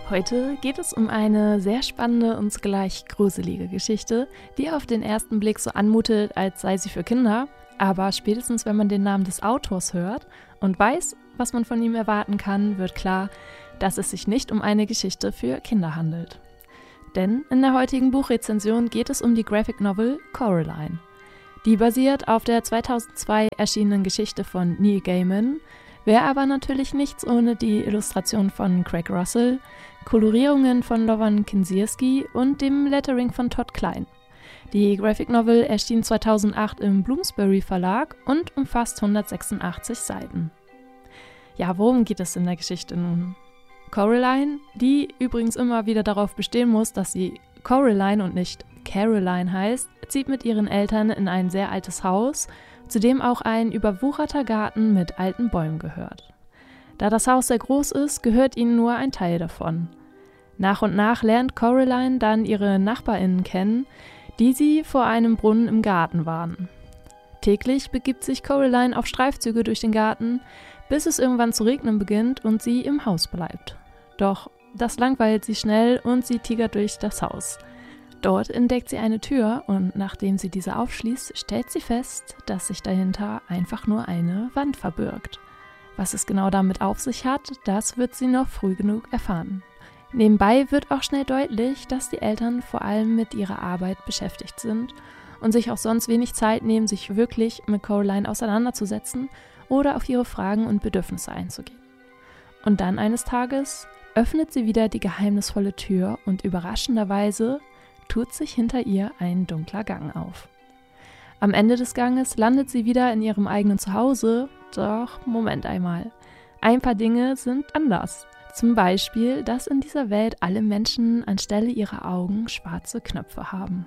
Heute geht es um eine sehr spannende und zugleich gruselige Geschichte, die auf den ersten Blick so anmutet, als sei sie für Kinder, aber spätestens wenn man den Namen des Autors hört und weiß, was man von ihm erwarten kann, wird klar, dass es sich nicht um eine Geschichte für Kinder handelt. Denn in der heutigen Buchrezension geht es um die Graphic Novel Coraline. Die basiert auf der 2002 erschienenen Geschichte von Neil Gaiman, wäre aber natürlich nichts ohne die Illustration von Craig Russell, Kolorierungen von Lovan Kindzierski und dem Lettering von Todd Klein. Die Graphic Novel erschien 2008 im Bloomsbury Verlag und umfasst 186 Seiten. Ja, worum geht es in der Geschichte nun? Coraline, die übrigens immer wieder darauf bestehen muss, dass sie Coraline und nicht Caroline heißt, zieht mit ihren Eltern in ein sehr altes Haus, zu dem auch ein überwucherter Garten mit alten Bäumen gehört. Da das Haus sehr groß ist, gehört ihnen nur ein Teil davon. Nach und nach lernt Coraline dann ihre NachbarInnen kennen, die sie vor einem Brunnen im Garten warnen. Täglich begibt sich Coraline auf Streifzüge durch den Garten, bis es irgendwann zu regnen beginnt und sie im Haus bleibt. Doch das langweilt sie schnell und sie tigert durch das Haus. Dort entdeckt sie eine Tür und nachdem sie diese aufschließt, stellt sie fest, dass sich dahinter einfach nur eine Wand verbirgt. Was es genau damit auf sich hat, das wird sie noch früh genug erfahren. Nebenbei wird auch schnell deutlich, dass die Eltern vor allem mit ihrer Arbeit beschäftigt sind und sich auch sonst wenig Zeit nehmen, sich wirklich mit Coraline auseinanderzusetzen oder auf ihre Fragen und Bedürfnisse einzugehen. Und dann eines Tages öffnet sie wieder die geheimnisvolle Tür und überraschenderweise tut sich hinter ihr ein dunkler Gang auf. Am Ende des Ganges landet sie wieder in ihrem eigenen Zuhause, doch Moment einmal. Ein paar Dinge sind anders. Zum Beispiel, dass in dieser Welt alle Menschen anstelle ihrer Augen schwarze Knöpfe haben.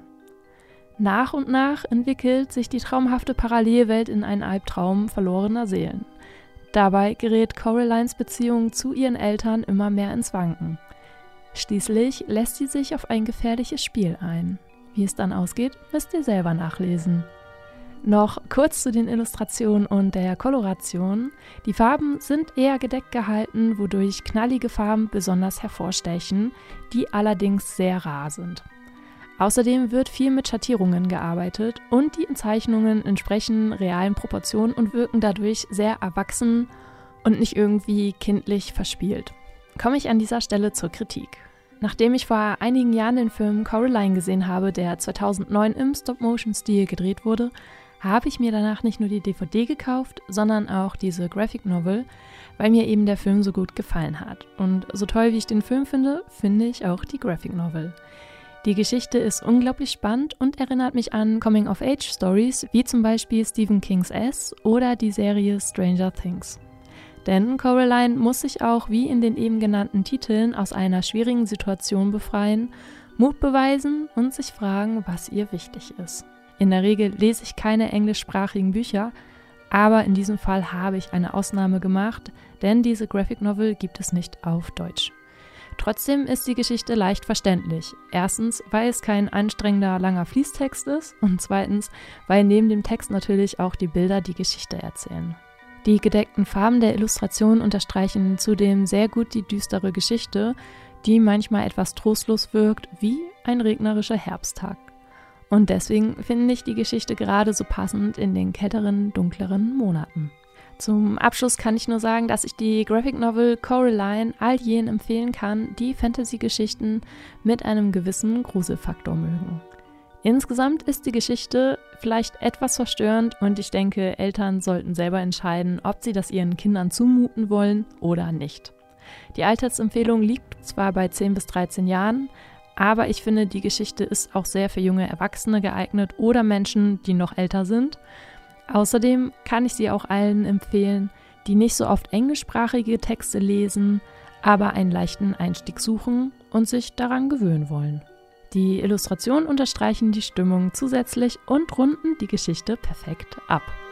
Nach und nach entwickelt sich die traumhafte Parallelwelt in einen Albtraum verlorener Seelen. Dabei gerät Coralines Beziehung zu ihren Eltern immer mehr ins Wanken. Schließlich lässt sie sich auf ein gefährliches Spiel ein. Wie es dann ausgeht, müsst ihr selber nachlesen. Noch kurz zu den Illustrationen und der Koloration. Die Farben sind eher gedeckt gehalten, wodurch knallige Farben besonders hervorstechen, die allerdings sehr rar sind. Außerdem wird viel mit Schattierungen gearbeitet und die Zeichnungen entsprechen realen Proportionen und wirken dadurch sehr erwachsen und nicht irgendwie kindlich verspielt. Komme ich an dieser Stelle zur Kritik. Nachdem ich vor einigen Jahren den Film Coraline gesehen habe, der 2009 im Stop-Motion-Stil gedreht wurde, habe ich mir danach nicht nur die DVD gekauft, sondern auch diese Graphic Novel, weil mir eben der Film so gut gefallen hat. Und so toll wie ich den Film finde, finde ich auch die Graphic Novel. Die Geschichte ist unglaublich spannend und erinnert mich an Coming-of-Age-Stories, wie zum Beispiel Stephen Kings S oder die Serie Stranger Things. Denn Coraline muss sich auch, wie in den eben genannten Titeln, aus einer schwierigen Situation befreien, Mut beweisen und sich fragen, was ihr wichtig ist. In der Regel lese ich keine englischsprachigen Bücher, aber in diesem Fall habe ich eine Ausnahme gemacht, denn diese Graphic Novel gibt es nicht auf Deutsch. Trotzdem ist die Geschichte leicht verständlich. Erstens, weil es kein anstrengender, langer Fließtext ist und zweitens, weil neben dem Text natürlich auch die Bilder die Geschichte erzählen. Die gedeckten Farben der Illustration unterstreichen zudem sehr gut die düstere Geschichte, die manchmal etwas trostlos wirkt, wie ein regnerischer Herbsttag. Und deswegen finde ich die Geschichte gerade so passend in den kälteren, dunkleren Monaten. Zum Abschluss kann ich nur sagen, dass ich die Graphic Novel Coraline all jenen empfehlen kann, die Fantasy-Geschichten mit einem gewissen Gruselfaktor mögen. Insgesamt ist die Geschichte vielleicht etwas verstörend und ich denke, Eltern sollten selber entscheiden, ob sie das ihren Kindern zumuten wollen oder nicht. Die Altersempfehlung liegt zwar bei 10 bis 13 Jahren, aber ich finde, die Geschichte ist auch sehr für junge Erwachsene geeignet oder Menschen, die noch älter sind. Außerdem kann ich sie auch allen empfehlen, die nicht so oft englischsprachige Texte lesen, aber einen leichten Einstieg suchen und sich daran gewöhnen wollen. Die Illustrationen unterstreichen die Stimmung zusätzlich und runden die Geschichte perfekt ab.